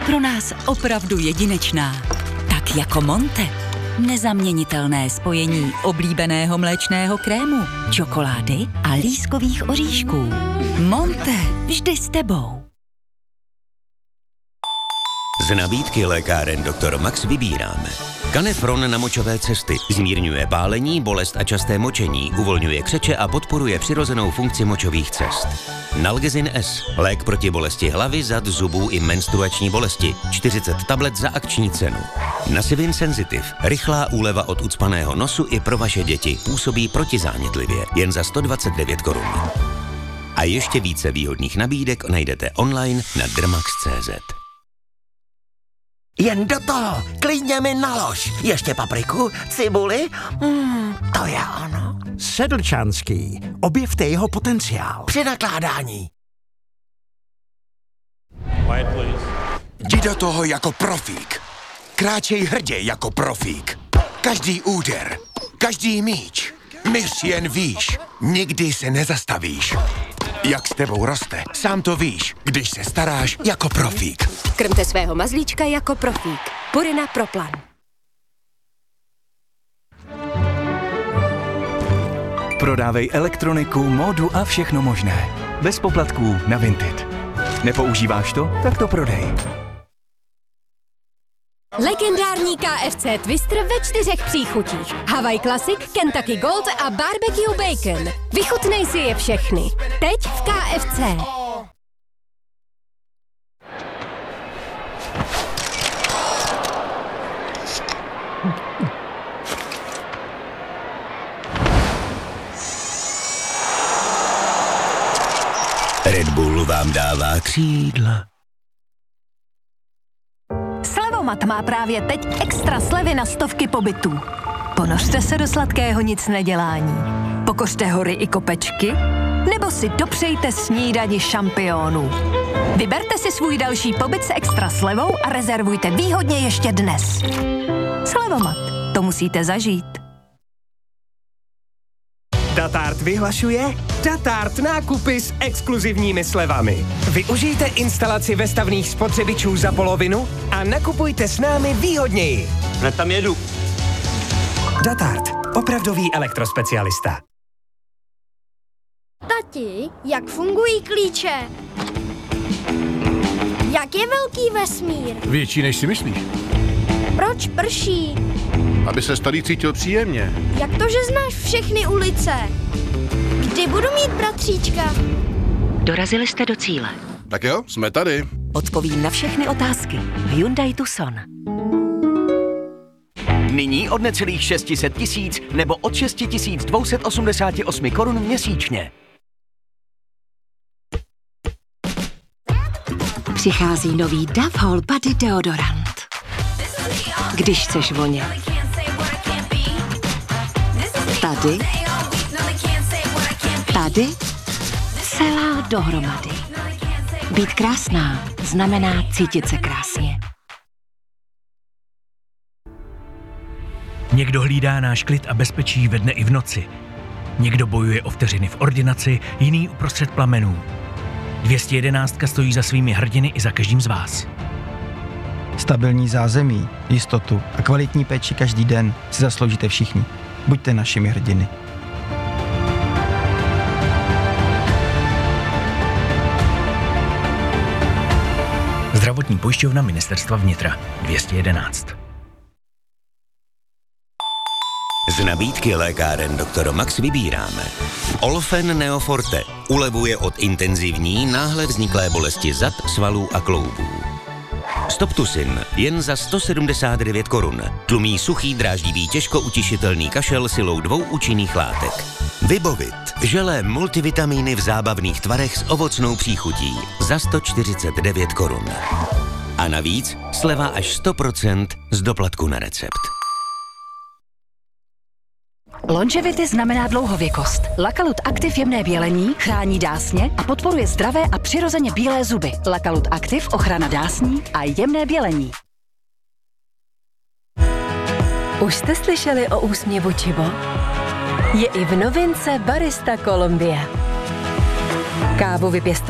pro nás opravdu jedinečná. Tak jako Monte. Nezaměnitelné spojení oblíbeného mléčného krému, čokolády a lískových oříšků. Monte, vždy s tebou. Z nabídky lékáren Dr. Max vybíráme. Canefron na močové cesty zmírňuje pálení, bolest a časté močení, uvolňuje křeče a podporuje přirozenou funkci močových cest. Nalgezin S, lék proti bolesti hlavy, zad, zubů i menstruační bolesti, 40 tablet za akční cenu. Nasivin Sensitive, rychlá úleva od ucpaného nosu i pro vaše děti, působí protizánětlivě, jen za 129 korun. A ještě více výhodných nabídek najdete online na dermax.cz. Jen do toho, klidně mi nalož. Ještě papriku, cibuli, to je ono. Sedlčanský, objevte jeho potenciál. Při nakládání. Jdi do toho jako profík. Kráčej hrdě jako profík. Každý úder, každý míč. Myš jen víš, nikdy se nezastavíš. Jak s tebou roste, sám to víš, když se staráš jako profík. Krmte svého mazlíčka jako profík. Purina Pro Plan. Prodávej elektroniku, módu a všechno možné. Bez poplatků na Vinted. Nepoužíváš to? Tak to prodej. Legendární KFC Twister ve 4 příchutích. Hawaii Classic, Kentucky Gold a Barbecue Bacon. Vychutnej si je všechny. Teď v KFC. Red Bull vám dává křídla. Slevomat má právě teď extra slevy na stovky pobytů. Ponořte se do sladkého nic nedělání. Pokořte hory i kopečky, nebo si dopřejte snídani šampionů. Vyberte si svůj další pobyt s extra slevou a rezervujte výhodně ještě dnes. Slevomat, to musíte zažít. Datart vyhlašuje Datart nákupy s exkluzivními slevami. Využijte instalaci vestavných spotřebičů za polovinu a nakupujte s námi výhodněji. Hned tam jedu. Datart, opravdový elektrospecialista. Tati, jak fungují klíče? Jak je velký vesmír? Větší, než si myslíš. Proč prší? Aby se tady cítil příjemně. Jak to, že znáš všechny ulice? Kdy budu mít bratříčka? Dorazili jste do cíle. Tak jo, jsme tady. Odpovím na všechny otázky. Hyundai Tucson. Nyní od necelých 600 000 nebo od 6 288 korun měsíčně. Přichází nový Dove Whole Body deodorant. Když chceš vonět. Tady. Tady. Celá dohromady. Být krásná znamená cítit se krásně. Někdo hlídá náš klid a bezpečí ve dne i v noci. Někdo bojuje o vteřiny v ordinaci, jiný uprostřed plamenů. 211 stojí za svými hrdiny i za každým z vás. Stabilní zázemí, jistotu a kvalitní péči každý den si zasloužíte všichni. Buďte našimi hrdiny. Zdravotní pojišťovna Ministerstva vnitra 211. Z nabídky lékáren Dr. Max vybíráme. Olfen Neoforte ulevuje od intenzivní, náhle vzniklé bolesti zad, svalů a kloubů. Stoptusin jen za 179 korun. Tlumí suchý, dráždivý, těžko utišitelný kašel silou 2 účinných látek. Vybovit. Želé multivitamíny v zábavných tvarech s ovocnou příchutí za 149 korun. A navíc sleva až 100% z doplatku na recept. Longevity znamená dlouhověkost. Lakalut Active jemné bělení chrání dásně a podporuje zdravé a přirozeně bílé zuby. Lakalut Active ochrana dásní a jemné bělení. Už jste slyšeli o úsměvu Chibo? Je i v novince Barista Colombia. Kávu vypěstovanou